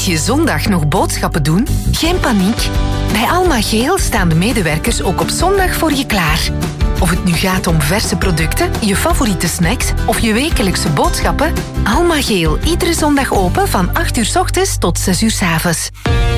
je zondag nog boodschappen doen? Geen paniek. Bij Alma Geel staan de medewerkers ook op zondag voor je klaar. Of het nu gaat om verse producten, je favoriete snacks of je wekelijkse boodschappen, Alma Geel, iedere zondag open van 8 uur 's ochtends tot 6 uur 's avonds.